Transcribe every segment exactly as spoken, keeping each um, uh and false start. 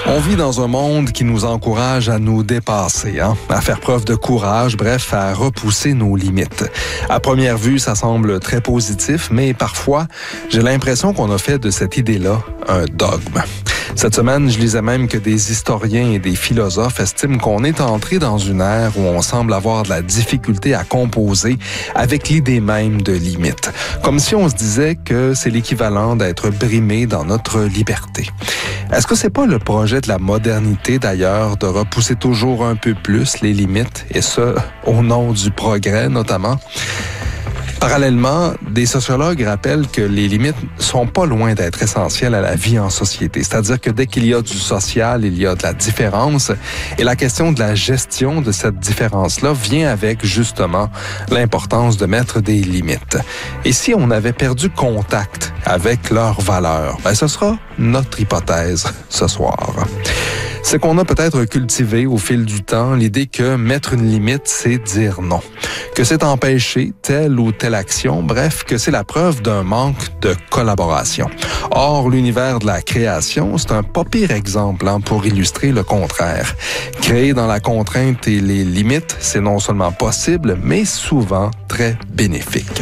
On vit dans un monde qui nous encourage à nous dépasser, hein? À faire preuve de courage, bref, à repousser nos limites. À première vue, ça semble très positif, mais parfois, j'ai l'impression qu'on a fait de cette idée-là un dogme. Cette semaine, je lisais même que des historiens et des philosophes estiment qu'on est entré dans une ère où on semble avoir de la difficulté à composer avec l'idée même de limite. Comme si on se disait que c'est l'équivalent d'être brimé dans notre liberté. Est-ce que c'est pas le projet de la modernité, d'ailleurs, de repousser toujours un peu plus les limites, et ce, au nom du progrès, notamment? Parallèlement, des sociologues rappellent que les limites sont pas loin d'être essentielles à la vie en société. C'est-à-dire que dès qu'il y a du social, il y a de la différence. Et la question de la gestion de cette différence-là vient avec, justement, l'importance de mettre des limites. Et si on avait perdu contact avec leurs valeurs, ben ce sera notre hypothèse ce soir. C'est qu'on a peut-être cultivé au fil du temps l'idée que mettre une limite, c'est dire non. Que c'est empêcher telle ou telle action, bref, que c'est la preuve d'un manque de collaboration. Or, l'univers de la création, c'est un pas pire exemple hein, pour illustrer le contraire. Créer dans la contrainte et les limites, c'est non seulement possible, mais souvent très bénéfique.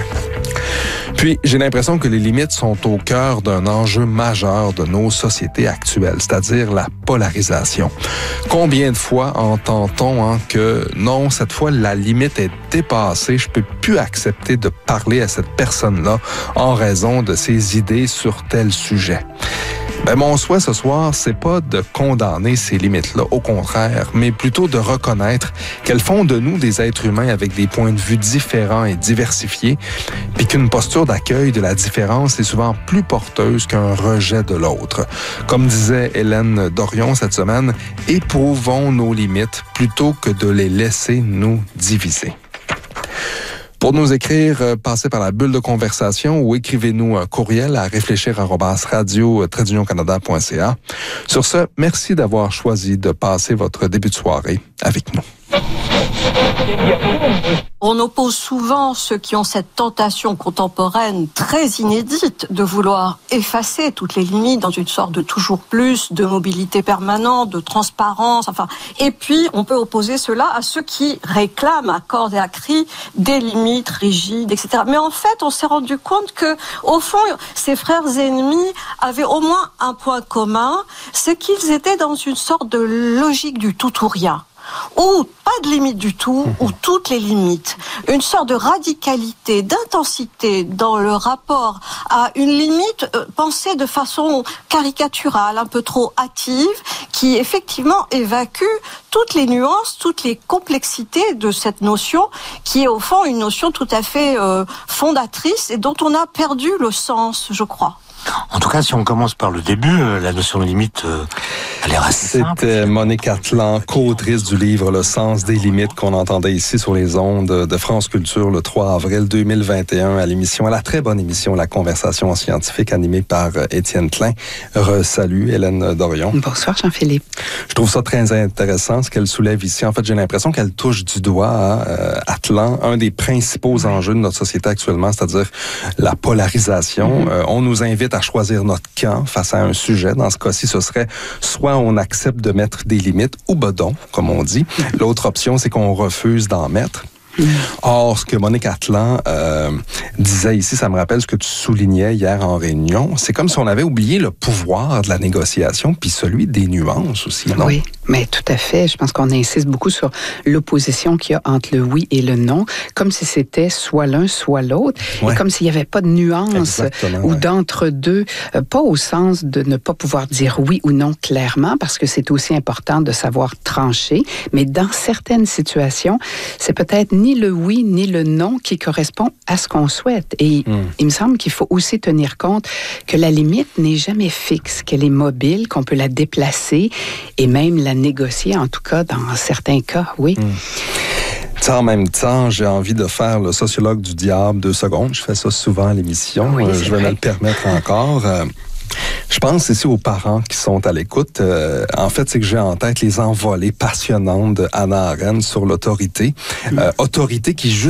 Puis, j'ai l'impression que les limites sont au cœur d'un enjeu majeur de nos sociétés actuelles, c'est-à-dire la polarisation. Combien de fois entend-on hein, que non, cette fois, la limite est dépassée, je peux plus accepter de parler à cette personne-là en raison de ses idées sur tel sujet. Ben, mon souhait ce soir, c'est pas de condamner ces limites-là, au contraire, mais plutôt de reconnaître qu'elles font de nous des êtres humains avec des points de vue différents et diversifiés, puis qu'une posture d'accueil de la différence est souvent plus porteuse qu'un rejet de l'autre. Comme disait Hélène Dorion cette semaine, éprouvons nos limites plutôt que de les laisser nous diviser. Pour nous écrire, passez par la bulle de conversation ou écrivez-nous un courriel à réfléchir arobase radio tiret canada point c a. Sur ce, merci d'avoir choisi de passer votre début de soirée avec nous. On oppose souvent ceux qui ont cette tentation contemporaine très inédite de vouloir effacer toutes les limites dans une sorte de toujours plus, de mobilité permanente, de transparence, enfin. Et puis, on peut opposer cela à ceux qui réclament à cordes et à cris des limites rigides, et cetera. Mais en fait, on s'est rendu compte que, au fond, ces frères ennemis avaient au moins un point commun, c'est qu'ils étaient dans une sorte de logique du tout ou rien. Ou pas de limite du tout, ou toutes les limites. Une sorte de radicalité, d'intensité dans le rapport à une limite euh, pensée de façon caricaturale, un peu trop hâtive, qui effectivement évacue toutes les nuances, toutes les complexités de cette notion, qui est au fond une notion tout à fait euh, fondatrice et dont on a perdu le sens, je crois. En tout cas, si on commence par le début, euh, la notion de limite, euh, elle est assez simple. C'était Monique Atlan, co-autrice du livre Le sens des limites qu'on entendait ici sur les ondes de France Culture le trois avril deux mille vingt et un à l'émission, à la très bonne émission La Conversation scientifique animée par Étienne Klein. Re-salut Hélène Dorion. Bonsoir Jean-Philippe. Je trouve ça très intéressant ce qu'elle soulève ici. En fait, j'ai l'impression qu'elle touche du doigt à euh, Atlan, un des principaux oui. enjeux de notre société actuellement, c'est-à-dire la polarisation. Mm-hmm. Euh, on nous invite à choisir notre camp face à un sujet. Dans ce cas-ci, ce serait soit on accepte de mettre des limites ou bedon, comme on dit. L'autre option, c'est qu'on refuse d'en mettre. Mmh. Or, ce que Monique Atlan euh, disait ici, ça me rappelle ce que tu soulignais hier en réunion. C'est comme si on avait oublié le pouvoir de la négociation, puis celui des nuances aussi, non? Oui, mais tout à fait. Je pense qu'on insiste beaucoup sur l'opposition qu'il y a entre le oui et le non, comme si c'était soit l'un, soit l'autre, ouais. et comme s'il n'y avait pas de nuance ou ouais. d'entre-deux, euh, pas au sens de ne pas pouvoir dire oui ou non clairement, parce que c'est aussi important de savoir trancher, mais dans certaines situations, c'est peut-être ni le oui ni le non qui correspond à ce qu'on souhaite. Et mmh. il me semble qu'il faut aussi tenir compte que la limite n'est jamais fixe, qu'elle est mobile, qu'on peut la déplacer et même la négocier, en tout cas dans certains cas, oui. Mmh. En même temps, j'ai envie de faire le sociologue du diable deux secondes. Je fais ça souvent à l'émission. Oui, euh, je vais vrai. me le permettre encore. Euh, Je pense ici aux parents qui sont à l'écoute. Euh, en fait, c'est que j'ai en tête les envolées passionnantes de Hannah Arendt sur l'autorité. Mmh. Euh, autorité qui,